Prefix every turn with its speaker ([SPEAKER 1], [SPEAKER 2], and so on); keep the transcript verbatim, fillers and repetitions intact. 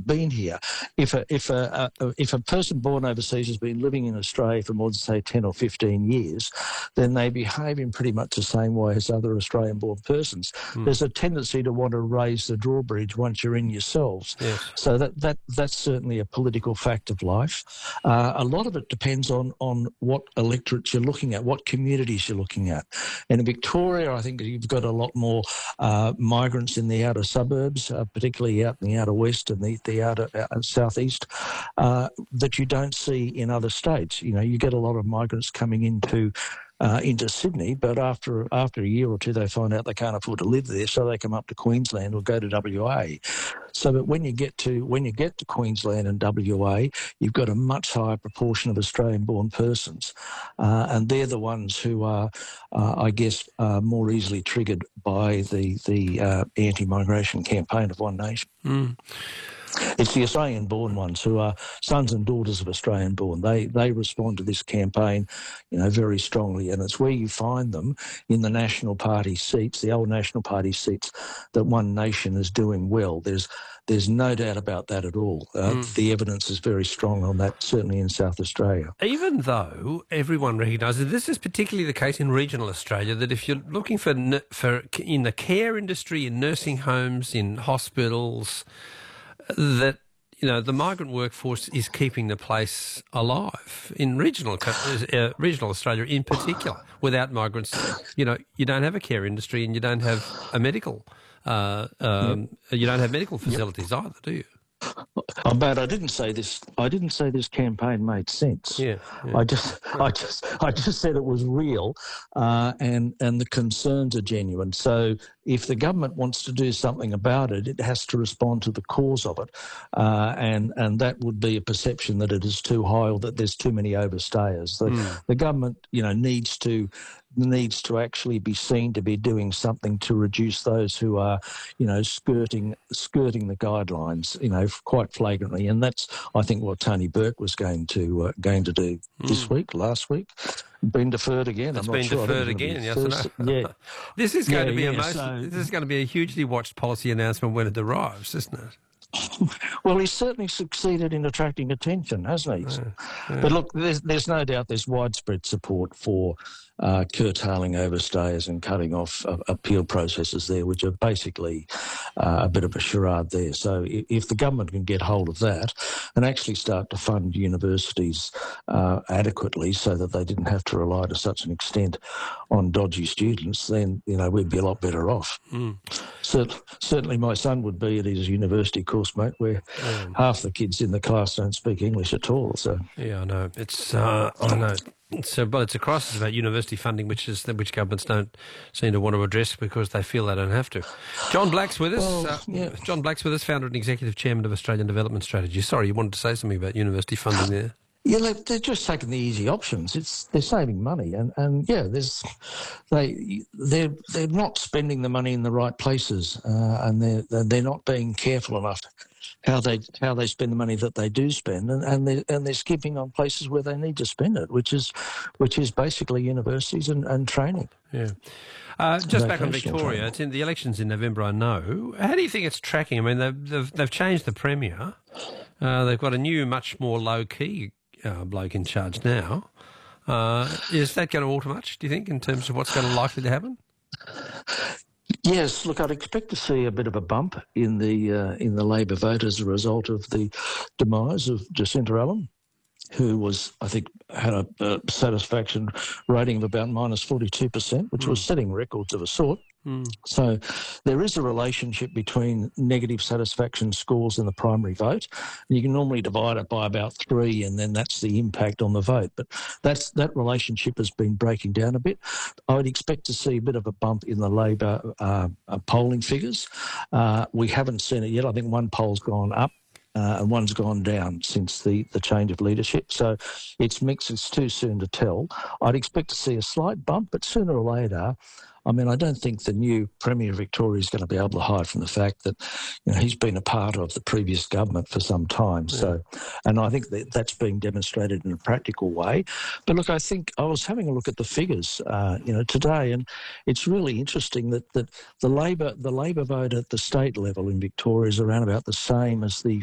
[SPEAKER 1] been here. If a if a, a if a person born overseas has been living in Australia for more than say ten or fifteen years, then they behave in pretty much the same way as other Australian-born persons. Mm. There's a tendency to want to raise the drawbridge once you're in yourselves.
[SPEAKER 2] Yes.
[SPEAKER 1] So that that that's certainly a political fact of life. Uh, a lot of it depends on on what electorates you're looking at, what communities you're looking at. And in Victoria, I think you've got a lot more uh, migrants in the outer suburbs, uh, particularly out in the outer west and the, the outer uh, southeast, uh, that you don't see in other states. You know, you get a lot of migrants coming into Uh, into Sydney, but after after a year or two, they find out they can't afford to live there, so they come up to Queensland or go to W A. So that when you get to when you get to Queensland and W A, you've got a much higher proportion of Australian-born persons, uh, and they're the ones who are, uh, I guess, uh, more easily triggered by the the uh, anti-migration campaign of One Nation.
[SPEAKER 2] Mm.
[SPEAKER 1] It's the Australian-born ones who are sons and daughters of Australian-born. They they respond to this campaign, you know, very strongly, and it's where you find them in the National Party seats, the old National Party seats, that One Nation is doing well. There's there's no doubt about that at all. Uh, mm. The evidence is very strong on that, certainly in South Australia.
[SPEAKER 2] Even though everyone recognises, this is particularly the case in regional Australia, that if you're looking for for in the care industry, in nursing homes, in hospitals, that, you know, the migrant workforce is keeping the place alive in regional uh, regional Australia in particular. Without migrants, you know, you don't have a care industry and you don't have a medical, uh, um, yep. you don't have medical facilities yep. either, do you?
[SPEAKER 1] Oh, but I didn't say this. I didn't say this campaign made sense.
[SPEAKER 2] Yeah, yeah.
[SPEAKER 1] I just, I just, I just said it was real, uh, and and the concerns are genuine. So if the government wants to do something about it, it has to respond to the cause of it, uh, and and that would be a perception that it is too high or that there's too many overstayers. The, mm. the government, you know, needs to. needs to actually be seen to be doing something to reduce those who are, you know, skirting skirting the guidelines, you know, quite flagrantly. And that's, I think, what Tony Burke was going to uh, going to do mm. this week, last week. Been deferred again.
[SPEAKER 2] It's
[SPEAKER 1] I'm
[SPEAKER 2] been
[SPEAKER 1] not sure.
[SPEAKER 2] deferred again. Yes,
[SPEAKER 1] Thursday.
[SPEAKER 2] no.
[SPEAKER 1] Yeah.
[SPEAKER 2] This is going
[SPEAKER 1] yeah,
[SPEAKER 2] to be
[SPEAKER 1] yeah,
[SPEAKER 2] a most,
[SPEAKER 1] so,
[SPEAKER 2] this is going to be a hugely watched policy announcement when it arrives, isn't it?
[SPEAKER 1] Well, he's certainly succeeded in attracting attention, hasn't he?
[SPEAKER 2] Yeah, yeah.
[SPEAKER 1] But look, there's, there's no doubt there's widespread support for uh, curtailing overstayers and cutting off uh, appeal processes there, which are basically uh, a bit of a charade there. So if, if the government can get hold of that and actually start to fund universities uh, adequately so that they didn't have to rely to such an extent on dodgy students, then, you know, we'd be a lot better off.
[SPEAKER 2] Mm.
[SPEAKER 1] So, certainly my son would be at his university course, mate, where um, half the kids in the class don't speak English at all. So
[SPEAKER 2] yeah, I know. It's uh, I know. So, but it's a crisis about university funding, which is which governments don't seem to want to address because they feel they don't have to. John Black's with us.
[SPEAKER 1] Well,
[SPEAKER 2] uh,
[SPEAKER 1] yeah.
[SPEAKER 2] John Black's with us, founder and executive chairman of Australian Development Strategy. Sorry, you wanted to say something about university funding there.
[SPEAKER 1] Yeah, they're just taking the easy options. It's they're saving money, and, and yeah, there's they they're they're not spending the money in the right places, uh, and they're they're not being careful enough how they how they spend the money that they do spend, and and they and they're skipping on places where they need to spend it, which is which is basically universities and, and training.
[SPEAKER 2] Yeah. Uh, just back on Victoria,
[SPEAKER 1] training.
[SPEAKER 2] It's in the elections in November, I know. How do you think it's tracking? I mean, they've they've, they've changed the premier. Uh, they've got a new, much more low key Uh, bloke in charge now. Uh, is that going to alter much, do you think, in terms of what's going to likely to happen?
[SPEAKER 1] Yes, look, I'd expect to see a bit of a bump in the uh, in the Labor vote as a result of the demise of Jacinta Allen, who was, I think, had a, a satisfaction rating of about minus forty-two percent, which mm. was setting records of a sort. Mm. So there is a relationship between negative satisfaction scores and the primary vote. You can normally divide it by about three, and then that's the impact on the vote. But that's that relationship has been breaking down a bit. I would expect to see a bit of a bump in the Labor uh, uh, polling figures. Uh, we haven't seen it yet. I think one poll's gone up. Uh, and one's gone down since the, the change of leadership. So it's mixed. It's too soon to tell. I'd expect to see a slight bump, but sooner or later, I mean, I don't think the new Premier of Victoria is going to be able to hide from the fact that, you know, he's been a part of the previous government for some time. Yeah. So, and I think that that's being demonstrated in a practical way. But look, I think I was having a look at the figures, uh, you know, today, and it's really interesting that, that the Labor the Labor vote at the state level in Victoria is around about the same as the